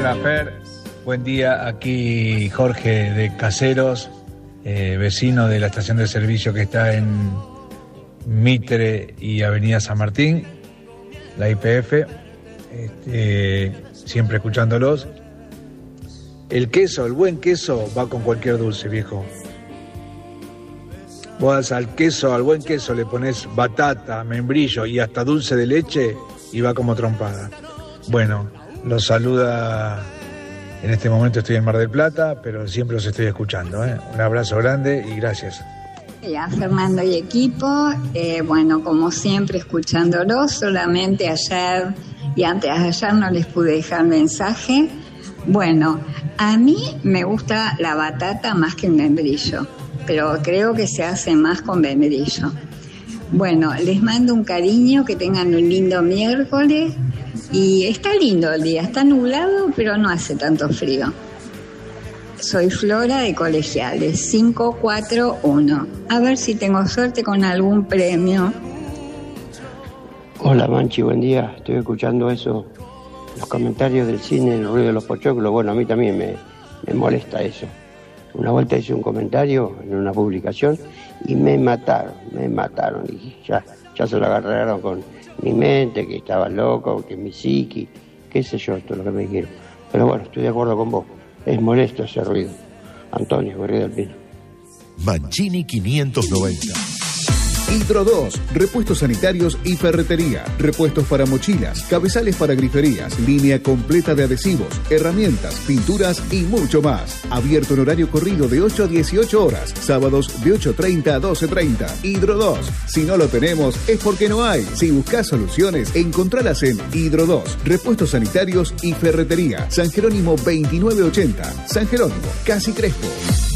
Hola Fer, buen día, aquí Jorge de Caseros, vecino de la estación de servicio que está en Mitre y Avenida San Martín, la YPF, siempre escuchándolos. El queso, el buen queso va con cualquier dulce, viejo. Vos al buen queso le pones batata, membrillo y hasta dulce de leche y va como trompada. Bueno, los saluda, en este momento estoy en Mar del Plata, pero siempre los estoy escuchando, Un abrazo grande y gracias. Ya, Fernando y equipo, bueno, como siempre escuchándolos, solamente ayer y antes de ayer no les pude dejar mensaje. Bueno, a mí me gusta la batata más que el membrillo, pero creo que se hace más con membrillo. Bueno, les mando un cariño, que tengan un lindo miércoles y está lindo el día, está nublado, pero no hace tanto frío. Soy Flora de Colegiales, 541. A ver si tengo suerte con algún premio. Hola Manchi, buen día. Estoy escuchando eso, los comentarios del cine, el ruido de los pochoclos. Bueno, a mí también me molesta eso. Una vuelta hice un comentario en una publicación y me mataron. Y ya se lo agarraron con mi mente, que estaba loco, que mi psiqui, qué sé yo, esto es lo que me quiero. Pero bueno, estoy de acuerdo con vos. Es molesto ese ruido. Antonio, Correa del Pino. Mancini 590. Hidro 2, repuestos sanitarios y ferretería, repuestos para mochilas, cabezales para griferías, línea completa de adhesivos, herramientas, pinturas y mucho más. Abierto en horario corrido de 8 a 18 horas, sábados de 8:30 a 12:30. Hidro 2, si no lo tenemos es porque no hay. Si buscas soluciones, encontralas en Hidro 2, repuestos sanitarios y ferretería. San Jerónimo 2980, San Jerónimo, Casi Crespo.